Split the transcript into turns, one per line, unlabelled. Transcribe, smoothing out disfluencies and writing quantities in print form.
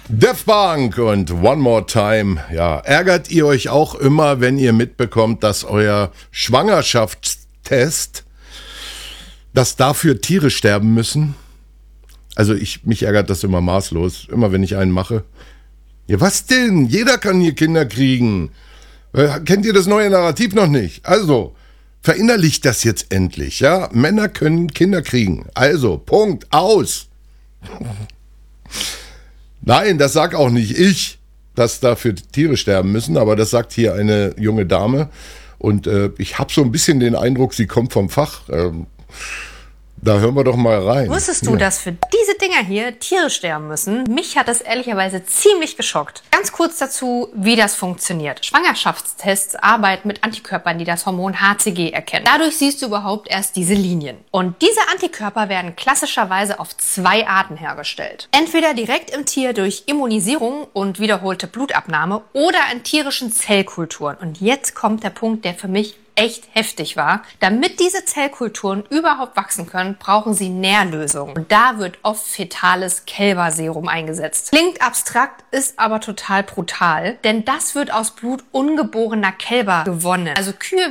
Daft Punk und One More Time. Ja, ärgert ihr euch auch immer, wenn ihr mitbekommt, dass euer Schwangerschaftstest, dass dafür Tiere sterben müssen? Also mich ärgert das immer maßlos, immer wenn ich einen mache. Ja, was denn? Jeder kann hier Kinder kriegen. Kennt ihr das neue Narrativ noch nicht? Also, verinnerlicht das jetzt endlich, ja? Männer können Kinder kriegen. Also, Punkt, aus. Nein, das sag auch nicht ich, dass dafür Tiere sterben müssen, aber das sagt hier eine junge Dame. Und ich habe so ein bisschen den Eindruck, sie kommt vom Fach. Da hören wir doch mal rein.
Wusstest du, dass für diese Dinger hier Tiere sterben müssen? Mich hat das ehrlicherweise ziemlich geschockt. Ganz kurz dazu, wie das funktioniert. Schwangerschaftstests arbeiten mit Antikörpern, die das Hormon HCG erkennen. Dadurch siehst du überhaupt erst diese Linien. Und diese Antikörper werden klassischerweise auf zwei Arten hergestellt. Entweder direkt im Tier durch Immunisierung und wiederholte Blutabnahme oder in tierischen Zellkulturen. Und jetzt kommt der Punkt, der für mich echt heftig war. Damit diese Zellkulturen überhaupt wachsen können, brauchen sie Nährlösungen. Und da wird oft fetales Kälberserum eingesetzt. Klingt abstrakt, ist aber total brutal, denn das wird aus Blut ungeborener Kälber gewonnen. Also Kühe